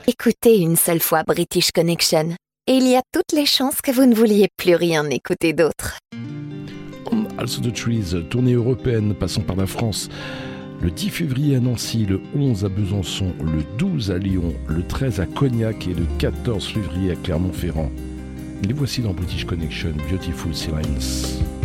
Écoutez une seule fois British Connection, et il y a toutes les chances que vous ne vouliez plus rien écouter d'autre. Also the Trees, tournée européenne passant par la France. Le 10 février à Nancy, le 11 à Besançon, le 12 à Lyon, le 13 à Cognac et le 14 février à Clermont-Ferrand. Les voici dans British Connection, Beautiful Silence.